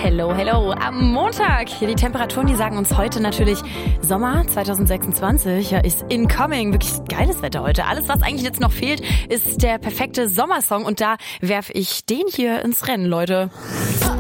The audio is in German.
Hello, hello. Am Montag. Hier die Temperaturen, die sagen uns heute natürlich Sommer 2026. Ja, ist incoming. Wirklich geiles Wetter heute. Alles, was eigentlich jetzt noch fehlt, ist der perfekte Sommersong. Und da werfe ich den hier ins Rennen, Leute.